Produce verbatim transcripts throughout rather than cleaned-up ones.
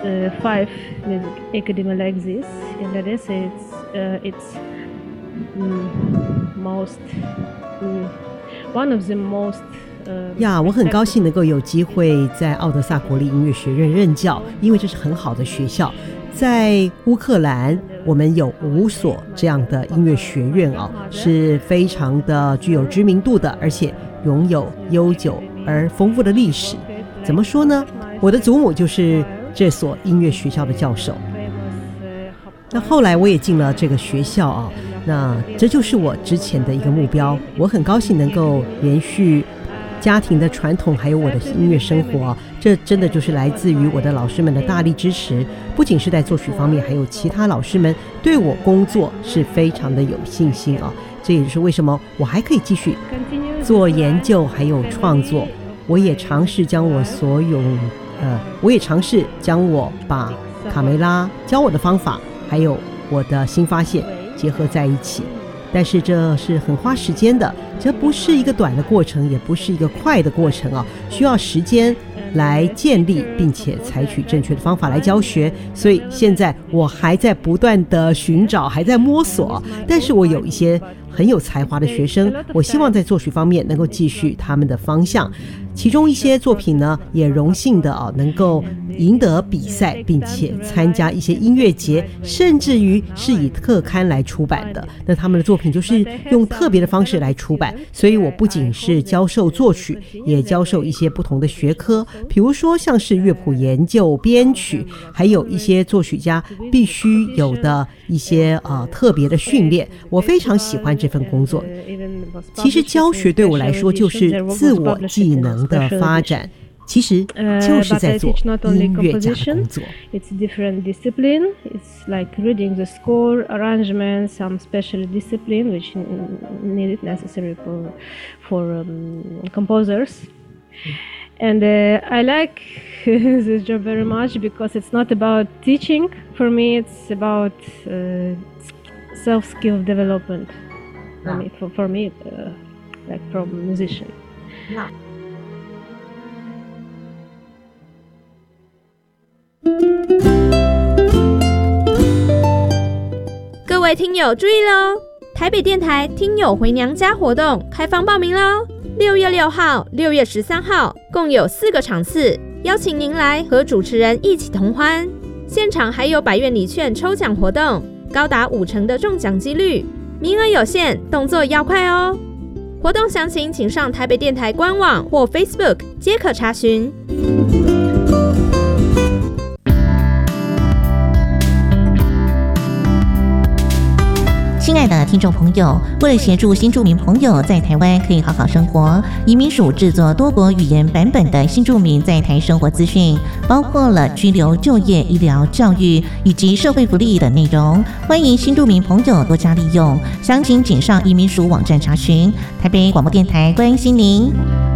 uh, five music academy like this. In the States, it's uh, it's um, most um, one of the most. 呀，我很高兴能够有机会在奥德萨国立音乐学院任教，因为这是很好的学校。在乌克兰，我们有五所这样的音乐学院哦，是非常的具有知名度的，而且拥有悠久而丰富的历史。怎么说呢？我的祖母就是这所音乐学校的教授。那后来我也进了这个学校啊，那这就是我之前的一个目标。我很高兴能够延续家庭的传统，还有我的音乐生活，这真的就是来自于我的老师们的大力支持，不仅是在作曲方面，还有其他老师们对我工作是非常的有信心啊。这也就是为什么我还可以继续做研究还有创作。我也尝试将我所有呃，我也尝试将我把卡梅拉教我的方法还有我的新发现结合在一起，但是这是很花时间的，这不是一个短的过程，也不是一个快的过程啊，需要时间来建立，并且采取正确的方法来教学。所以现在我还在不断的寻找，还在摸索，但是我有一些很有才华的学生，我希望在作曲方面能够继续他们的方向。其中一些作品呢，也荣幸的啊，能够赢得比赛，并且参加一些音乐节，甚至于是以特刊来出版的。那他们的作品就是用特别的方式来出版，所以我不仅是教授作曲，也教授一些不同的学科，比如说像是乐谱研究、编曲，还有一些作曲家必须有的一些呃特别的训练。我非常喜欢这份工作。其实教学对我来说就是自我技能的发展，其实就是在做音乐家的工作。 It's different discipline. It's like reading the score, arrangement, some special discipline which needed necessary for for um, composers. And uh, I like this job very much because it's not about teaching. For me, it's about uh, self-skill development. For me, for, for me uh, like from musician. Yeah. 各位听友注意喽！台北电台听友回娘家活动开放报名喽！六月六号、六月十三号共有四个场次，邀请您来和主持人一起同欢。现场还有百元礼券抽奖活动，高达五成的中奖几率，名额有限，动作要快哦！活动详情请上台北电台官网或 Facebook 皆可查询。 亲爱的听众朋友，为了协助新住民朋友在台湾可以好好生活，移民署制作多国语言版本的新住民在台生活资讯，包括了居留、就业、医疗、教育以及社会福利等内容，欢迎新住民朋友多加利用。详情请上移民署网站查询。台北广播电台关心您。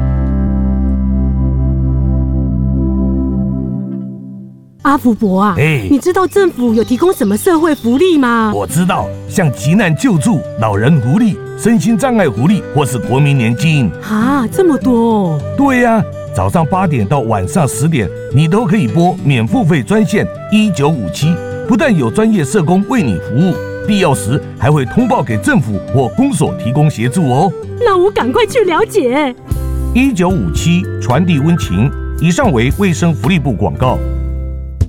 阿福伯啊，欸、你知道政府有提供什么社会福利吗？ 我知道，像急难救助、老人福利、身心障碍福利，或是国民年金。 啊，这么多哦！ 对呀、啊，早上八点到晚上十点，你都可以拨免付费专线一九五七，不但有专业社工为你服务，必要时还会通报给政府或公所提供协助哦。 那我赶快去了解。 一九五七传递温情。以上为卫生福利部广告。